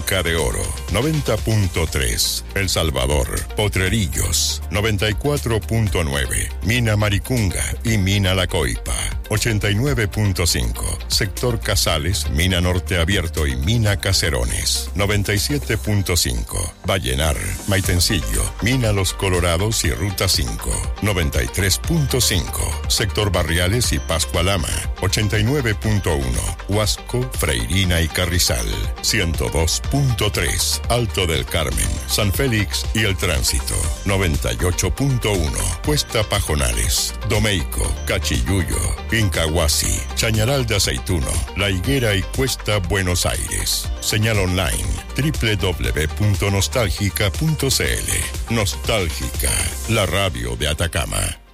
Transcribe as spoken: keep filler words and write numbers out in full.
Boca de Oro, noventa punto tres. El Salvador, Potrerillos, noventa y cuatro punto nueve. Mina Maricunga y Mina La Coipa, ochenta y nueve punto cinco. Sector Casales, Mina Norte Abierto y Mina Caserones, noventa y siete punto cinco. Vallenar, Maitencillo, Mina Los Colorados y Ruta cinco, noventa y tres punto cinco. Sector Barriales y Pascualama, ochenta y nueve punto uno. Huasco, Freirina y Carrizal, ciento dos punto tres. Alto del Carmen, San Félix y El Tránsito, noventa y ocho punto uno. Cuesta Pajonales, Domeico, Cachiyuyo, Incahuasi, Chañaral de Aceituno, La Higuera y Cuesta Buenos Aires. Señal online doble u doble u doble u punto nostálgica punto c l. Nostálgica, la radio de Atacama.